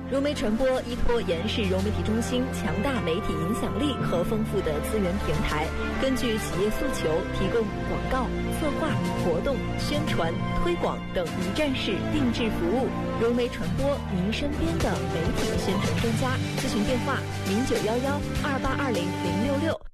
融媒传播依托延世融媒体中心强大媒体影响力和丰富的资源平台，根据企业诉求提供广告、策划、活动、宣传、推广等一站式定制服务。融媒传播，您身边的媒体宣传专家。咨询电话：091128200666。